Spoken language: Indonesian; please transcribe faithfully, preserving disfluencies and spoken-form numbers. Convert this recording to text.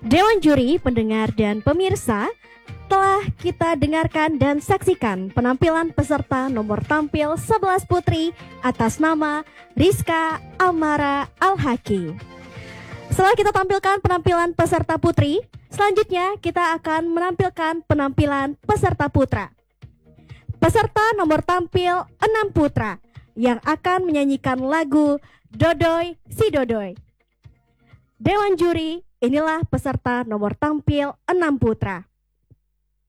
Dewan Juri, pendengar dan pemirsa, telah kita dengarkan dan saksikan penampilan peserta nomor tampil sebelas putri atas nama Rizka Amara Al-Haki. Setelah kita tampilkan penampilan peserta putri, selanjutnya kita akan menampilkan penampilan peserta putra. Peserta nomor tampil enam putra yang akan menyanyikan lagu Dodoy Si Dodoy. Dewan Juri, inilah peserta nomor tampil enam putra.